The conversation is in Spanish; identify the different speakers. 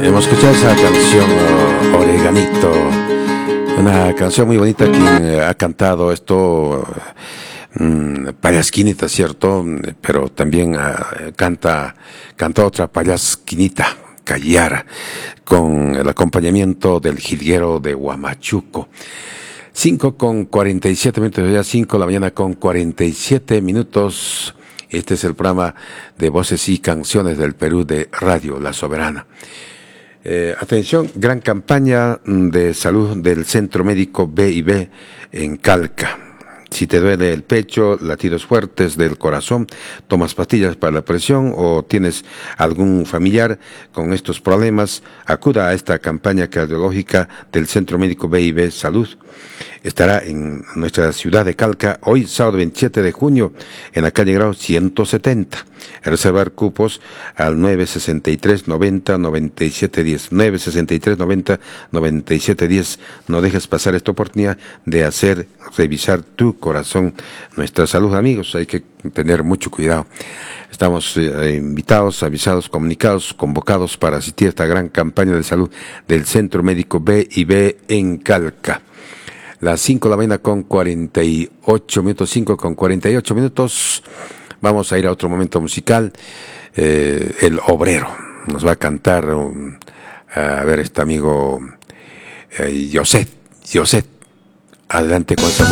Speaker 1: Hemos escuchado esa canción, Oreganito, una canción muy bonita. Quien ha cantado esto, Payasquinita, ¿cierto? Pero también canta otra Payasquinita, Callara, con el acompañamiento del jilguero de Huamachuco. 5:47 ya 5 de la mañana con 47 minutos. Este es el programa de Voces y Canciones del Perú de Radio La Soberana. Atención, gran campaña de salud del Centro Médico B&B en Calca. Si te duele el pecho, latidos fuertes del corazón, tomas pastillas para la presión o tienes algún familiar con estos problemas, acuda a esta campaña cardiológica del Centro Médico B&B Salud. Estará en nuestra ciudad de Calca hoy, sábado 27 de junio, en la calle Grau 170. Reservar cupos al 963-90-9710. 963-90-9710. No dejes pasar esta oportunidad de revisar tu corazón. Nuestra salud, amigos, hay que tener mucho cuidado. Estamos invitados, avisados, comunicados, convocados para asistir a esta gran campaña de salud del Centro Médico B&B en Calca. Las 5 de la mañana con 48 minutos, 5:48. Vamos a ir a otro momento musical. El Obrero nos va a cantar, a ver, este amigo Yoset. Adelante con esta música.